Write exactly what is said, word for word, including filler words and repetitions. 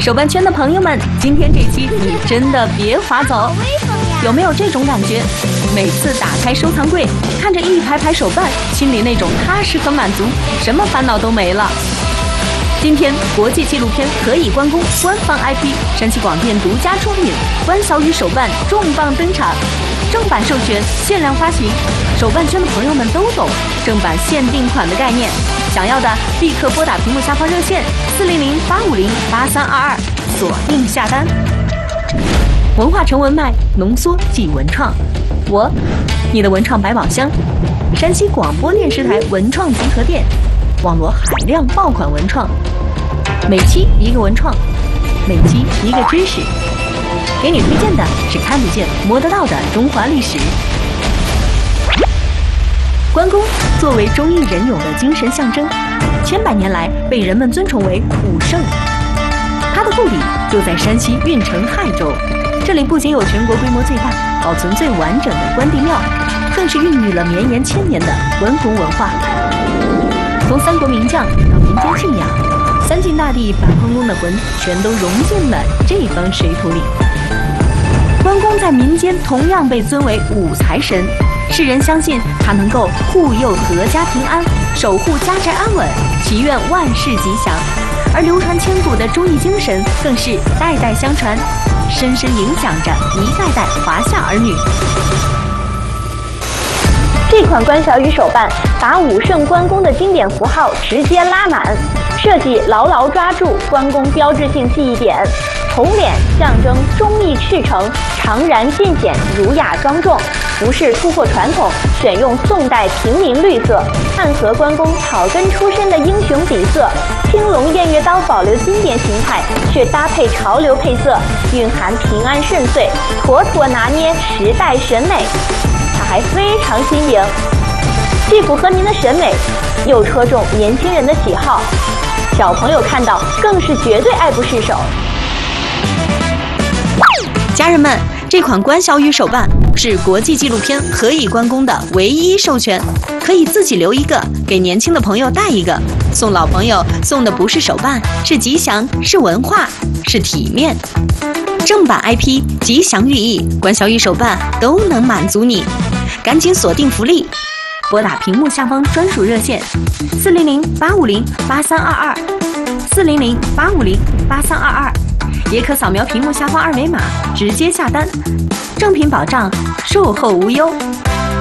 手办圈的朋友们，今天这期你真的别划走。有没有这种感觉？每次打开收藏柜，看着一排排手办，心里那种踏实和满足，什么烦恼都没了。今天国际纪录片《可以关公》官方 I P 山西广电独家出品，关小雨手办重磅登场，正版授权，限量发行。手办圈的朋友们都懂正版限定款的概念，想要的立刻拨打屏幕下方热线四零零八五零八三二二，锁定下单。文化成文脉，浓缩即文创。我，你的文创百宝箱，山西广播电视台文创集合店，网罗海量爆款文创，每期一个文创，每期一个知识，给你推荐的是看得见摸得到的中华历史。关公作为忠义仁勇的精神象征，千百年来被人们尊崇为武圣。他的故里就在山西运城泰州，这里不仅有全国规模最大、保存最完整的关帝庙，更是孕育了绵延千年的关公文化。从三国名将到民间信仰，三晋大帝把关公的魂全都融进了这方水土里。关公在民间同样被尊为武财神，世人相信他能够护佑阖家平安，守护家宅安稳，祈愿万事吉祥。而流传千古的忠义精神更是代代相传，深深影响着一代代华夏儿女。 这款关小雨手办把武圣关公的经典符号直接拉满，设计牢牢抓住关公标志性记忆点。红脸象征忠义赤诚，常然尽显儒雅庄重。服饰突破传统，选用宋代平民绿色，暗合关公草根出身的英雄底色。青龙偃月刀保留经典形态，却搭配潮流配色，蕴含平安顺遂，妥妥拿捏时代审美。它还非常新颖，既符合您的审美，又戳中年轻人的喜好，小朋友看到更是绝对爱不释手。 家人们，这款关小雨手办是国际纪录片《可以关公》的唯一授权，可以自己留一个，给年轻的朋友带一个。送老朋友送的不是手办，是吉祥，是文化，是体面。正版 I P、吉祥寓意，关小雨手办都能满足你。赶紧锁定福利，拨打屏幕下方专属热线四零零八五零八三二二，四零零八五零八三二二。也可扫描屏幕下方二维码直接下单，正品保障，售后无忧。